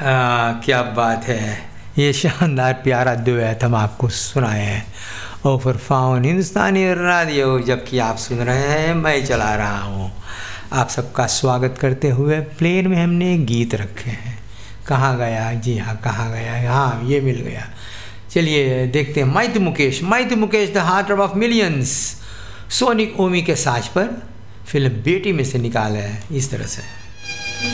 क्या बात है, ये शानदार प्यारा दुएट हम आपको सुनाए हैं और फिर फाउन हिंदुस्तानी रेडियो, जबकि आप सुन रहे हैं मैं चला रहा हूँ। आप सबका स्वागत करते हुए प्लेन में हमने गीत रखे हैं। कहाँ गया, जी हाँ कहाँ गया, हाँ ये मिल गया। चलिए देखते हैं। माइती Mukesh the heart of millions, sonic ओमी के साज पर फिल्म बेटी में से निकाला है इस तरह से।